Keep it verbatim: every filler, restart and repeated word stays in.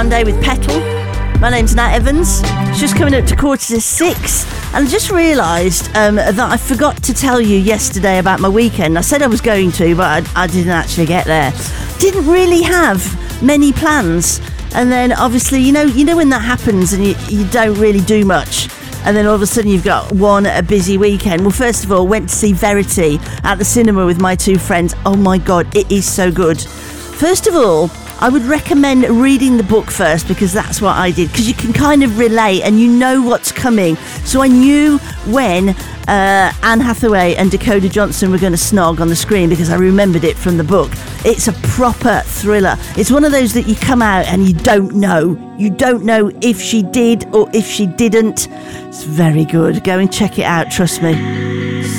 Monday with Petal. My name's Nat Evans. It's just coming up to quarter to six, and I just realised um, that I forgot to tell you yesterday about my weekend. I said I was going to, but I, I didn't actually get there. Didn't really have many plans, and then obviously, you know, you know when that happens and you, you don't really do much. And then all of a sudden you've got one a busy weekend. Well, first of all, went to see Verity at the cinema with my two friends. Oh my God, it is so good. First of all, I would recommend reading the book first, because that's what I did, because you can kind of relate and you know what's coming. So I knew when uh, Anne Hathaway and Dakota Johnson were going to snog on the screen, because I remembered it from the book. It's a proper thriller. It's one of those that you come out and you don't know. You don't know if she did or if she didn't. It's very good. Go and check it out, trust me.